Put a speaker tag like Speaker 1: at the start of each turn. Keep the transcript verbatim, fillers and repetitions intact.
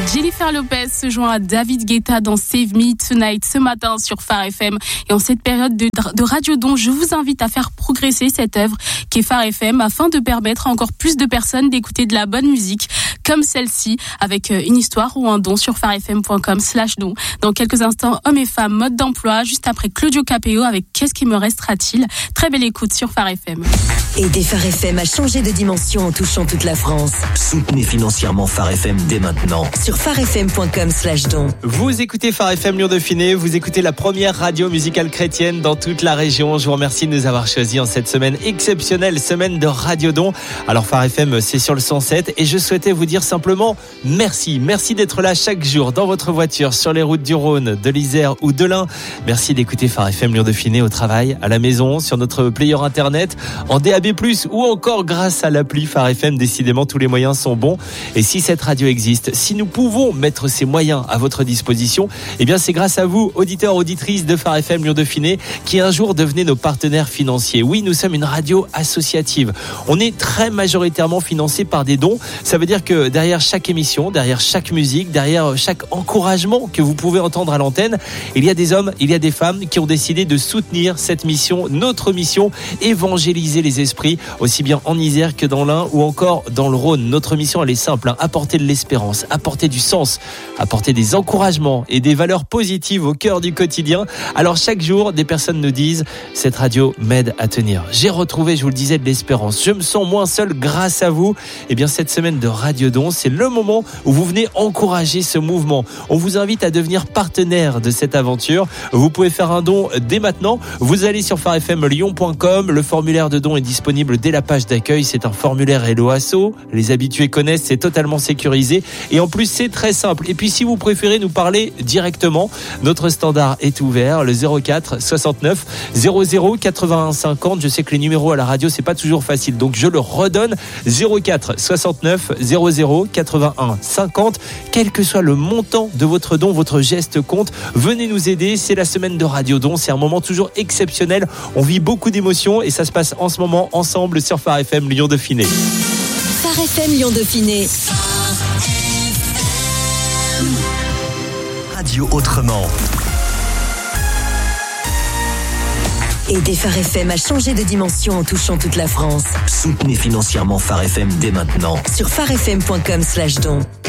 Speaker 1: Jennifer Lopez se joint à David Guetta dans Save Me Tonight ce matin sur Phare F M. Et en cette période de, de Radiodon, je vous invite à faire progresser cette œuvre qui est Phare F M afin de permettre à encore plus de personnes d'écouter de la bonne musique comme celle-ci avec une histoire ou un don sur pharefm point com slash don. Dans quelques instants, hommes et femmes, mode d'emploi, juste après Claudio Capéo avec Qu'est-ce qui me restera-t-il? Très belle écoute sur Phare F M.
Speaker 2: Aidez Phare F M à changer de dimension en touchant toute la France.
Speaker 3: Soutenez financièrement Phare F M dès maintenant.
Speaker 2: Sur pharefm point com slash don.
Speaker 4: Vous écoutez Phare F M Lyon-Dauphiné, vous écoutez la première radio musicale chrétienne dans toute la région. Je vous remercie de nous avoir choisis en cette semaine exceptionnelle, semaine de Radiodon. Alors Phare F M, c'est sur le cent sept et je souhaitais vous dire simplement merci. Merci d'être là chaque jour dans votre voiture, sur les routes du Rhône, de l'Isère ou de l'Ain. Merci d'écouter Phare F M Lyon-Dauphiné au travail, à la maison, sur notre player internet, en D A B plus, ou encore grâce à l'appli Phare F M. Décidément, tous les moyens sont bons. Et si cette radio existe, si nous pouvons mettre ces moyens à votre disposition, eh bien c'est grâce à vous, auditeurs, auditrices de Phare F M Lyon-Dauphiné, qui un jour devenez nos partenaires financiers. Oui, nous sommes une radio associative. On est très majoritairement financé par des dons. Ça veut dire que derrière chaque émission, derrière chaque musique, derrière chaque encouragement que vous pouvez entendre à l'antenne, il y a des hommes, il y a des femmes qui ont décidé de soutenir cette mission, notre mission, évangéliser les esprits, aussi bien en Isère que dans l'Ain ou encore dans le Rhône. Notre mission, elle est simple, hein, apporter de l'espérance, apporter du sens, apporter des encouragements et des valeurs positives au cœur du quotidien. Alors chaque jour, des personnes nous disent « Cette radio m'aide à tenir. J'ai retrouvé, je vous le disais, de l'espérance. Je me sens moins seul grâce à vous. » Eh bien, cette semaine de Radiodon, c'est le moment où vous venez encourager ce mouvement. On vous invite à devenir partenaire de cette aventure. Vous pouvez faire un don dès maintenant. Vous allez sur pharefm lyon point com. Le formulaire de don est disponible dès la page d'accueil. C'est un formulaire Hello Asso. Les habitués connaissent, c'est totalement sécurisé. Et en plus, c'est très simple. Et puis, si vous préférez nous parler directement, notre standard est ouvert, le zéro quatre soixante-neuf zéro zéro quatre-vingt-un cinquante. Je sais que les numéros à la radio, c'est pas toujours facile. Donc, je le redonne, zéro quatre soixante-neuf zéro zéro quatre-vingt-un cinquante. Quel que soit le montant de votre don, votre geste compte. Venez nous aider. C'est la semaine de Radiodon. C'est un moment toujours exceptionnel. On vit beaucoup d'émotions et ça se passe en ce moment ensemble sur Phare F M Lyon-Dauphiné.
Speaker 2: Phare F M Lyon-Dauphiné.
Speaker 3: Radio autrement.
Speaker 2: Aidez Phare F M à changer de dimension en touchant toute la France.
Speaker 3: Soutenez financièrement Phare F M dès maintenant.
Speaker 2: Sur pharefm point com slash don.